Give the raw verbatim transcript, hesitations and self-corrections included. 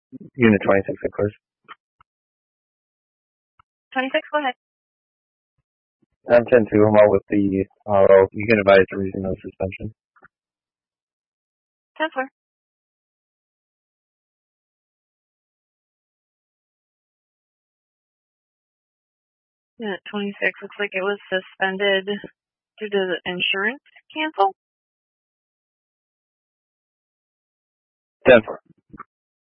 Unit twenty-six, of course. twenty-six, go ahead. I'm ten two, I'm all with the R O. You can advise the reason of suspension. ten four. Unit twenty-six, looks like it was suspended due to the insurance cancel. ten four.